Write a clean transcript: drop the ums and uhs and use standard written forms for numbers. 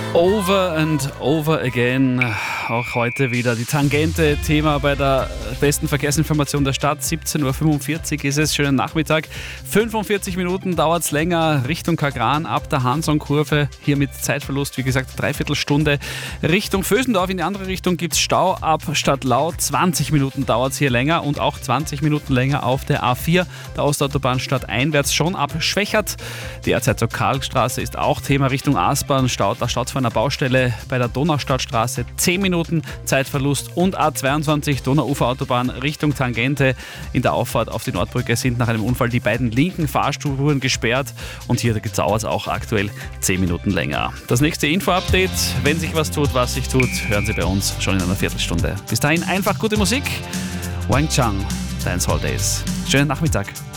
Over and over again. Auch heute wieder die Tangente. Thema bei der besten Verkehrsinformation der Stadt. 17.45 Uhr ist es. Schönen Nachmittag. 45 Minuten dauert es länger Richtung Kagran ab der Hanson-Kurve. Hier mit Zeitverlust, wie gesagt, dreiviertel Stunde. Richtung Vösendorf in die andere Richtung gibt es Stau ab Stadtlau. 20 Minuten dauert es hier länger und auch 20 Minuten länger auf der A4, der Ostautobahn stadteinwärts schon ab Schwächert. Die Erzherzog-Karl-Straße ist auch Thema Richtung Aspern. Da staut vor einer Baustelle bei der Donaustadtstraße 10 Minuten Zeitverlust und A22 Donauuferautobahn Richtung Tangente. In der Auffahrt auf die Nordbrücke sind nach einem Unfall die beiden linken Fahrspuren gesperrt und hier dauert es auch aktuell 10 Minuten länger. Das nächste Info-Update, wenn sich was tut, was sich tut, hören Sie bei uns schon in einer Viertelstunde. Bis dahin einfach gute Musik. Wang Chang, Dance Hall Days. Schönen Nachmittag.